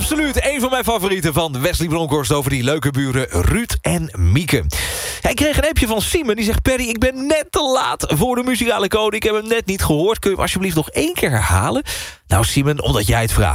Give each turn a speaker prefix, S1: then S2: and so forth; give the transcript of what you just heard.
S1: Absoluut, een van mijn favorieten van Wesley Bronkhorst... over die leuke buren Ruud en Mieke. Hij kreeg een appje van Simon, die zegt... Perry, ik ben net te laat voor de muzikale code. Ik heb hem net niet gehoord. Kun je hem alsjeblieft nog 1 keer herhalen? Nou, Simon, omdat jij het vraagt.